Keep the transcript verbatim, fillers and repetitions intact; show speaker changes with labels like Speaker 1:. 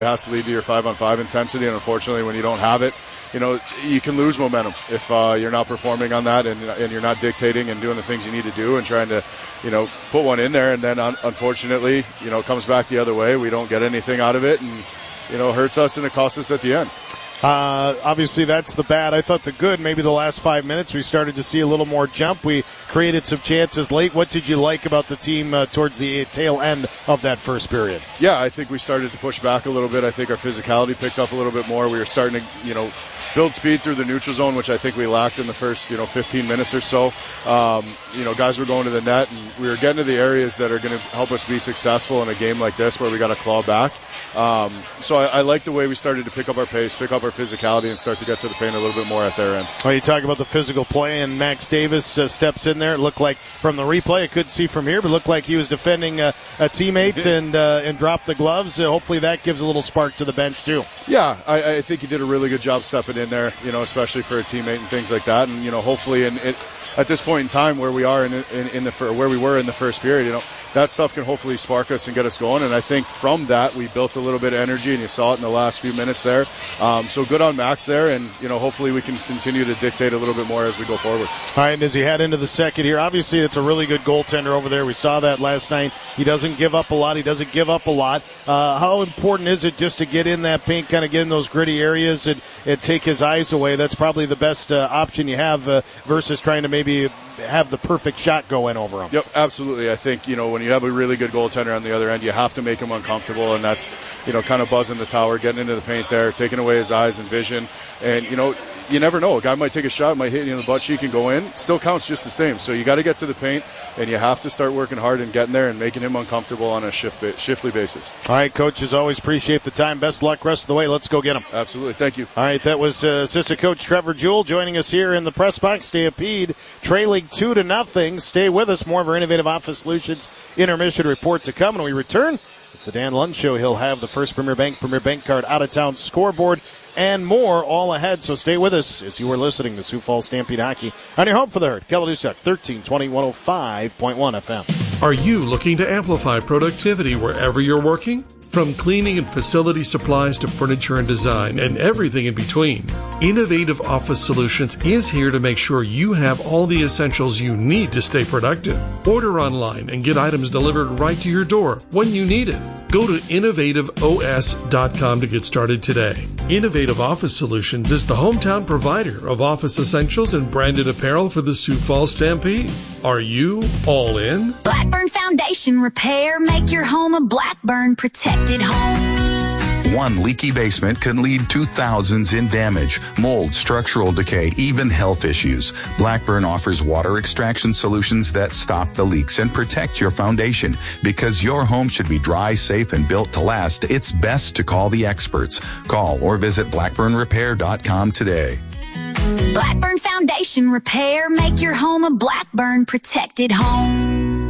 Speaker 1: It has to lead to your five-on-five intensity, and unfortunately, when you don't have it, you know, you can lose momentum if uh, you're not performing on that and, and you're not dictating and doing the things you need to do and trying to, you know, put one in there. And then, un- unfortunately, you know, it comes back the other way. We don't get anything out of it, and, you know, hurts us and it costs us at the end.
Speaker 2: Uh, obviously, that's the bad. I thought the good, maybe the last five minutes, we started to see a little more jump. We created some chances late. What did you like about the team uh, towards the tail end of that first period?
Speaker 1: Yeah, I think we started to push back a little bit. I think our physicality picked up a little bit more. We were starting to, you know, build speed through the neutral zone, which I think we lacked in the first, you know, fifteen minutes or so. Um, you know, guys were going to the net, and we were getting to the areas that are going to help us be successful in a game like this where we got to claw back. Um, so I, I like the way we started to pick up our pace, pick up our physicality, and start to get to the paint a little bit more at their end.
Speaker 2: Well, you talk about the physical play, and Max Davis uh, steps in there. It looked like from the replay, I couldn't see from here, but it looked like he was defending a, a teammate and uh, and dropped the gloves. Uh, hopefully that gives a little spark to the bench too.
Speaker 1: Yeah, I, I think he did a really good job stepping in there, you know, especially for a teammate and things like that. And, you know, hopefully in, in, at this point in time where we are in, in, in the where we were in the first period, you know, that stuff can hopefully spark us and get us going. And I think from that we built a little bit of energy, and you saw it in the last few minutes there. Um, so good on Max there, and, you know, hopefully we can continue to dictate a little bit more as we go forward.
Speaker 2: All right, and as he head into the second here, obviously it's a really good goaltender over there. We saw that last night. He doesn't give up a lot. He doesn't give up a lot. Uh, how important is it just to get in that paint, kind of get in those gritty areas and, and take his eyes away? That's probably the best uh, option you have uh, versus trying to maybe have the perfect shot go in over him.
Speaker 1: Yep, absolutely. I think, you know, when you have a really good goaltender on the other end, you have to make him uncomfortable, and that's, you know, kind of buzzing the tower, getting into the paint there, taking away his eyes and vision. And, you know, you never know. A guy might take a shot, might hit you in the butt cheek and go in. Still counts just the same. So you got to get to the paint, and you have to start working hard and getting there and making him uncomfortable on a shift ba- shiftly basis.
Speaker 2: All right, Coach, as always, appreciate the time. Best luck rest of the way. Let's go get him.
Speaker 1: Absolutely. Thank you.
Speaker 2: All right, that was uh, Assistant Coach Trevor Jewell joining us here in the press box. Stampede trailing two to nothing. Stay with us. More of our Innovative Office Solutions intermission report to come when we return. It's the Dan Lund Show. He'll have the First Premier Bank Premier Bank Card out-of-town scoreboard and more all ahead. So stay with us as you are listening to Sioux Falls Stampede Hockey on your home for the herd. Kaladustuk, thirteen twenty, one oh five point one F M.
Speaker 3: Are you looking to amplify productivity wherever you're working? From cleaning and facility supplies to furniture and design and everything in between, Innovative Office Solutions is here to make sure you have all the essentials you need to stay productive. Order online and get items delivered right to your door when you need it. Go to innovative O S dot com to get started today. Innovative Office Solutions is the hometown provider of office essentials and branded apparel for the Sioux Falls Stampede. Are you all in?
Speaker 4: Blackburn Foundation Repair. Make your home a Blackburn protected home.
Speaker 5: One leaky basement can lead to thousands in damage, mold, structural decay, even health issues. Blackburn offers water extraction solutions that stop the leaks and protect your foundation. Because your home should be dry, safe, and built to last, it's best to call the experts. Call or visit blackburn repair dot com today.
Speaker 4: Blackburn Foundation Repair. Make your home a Blackburn protected home.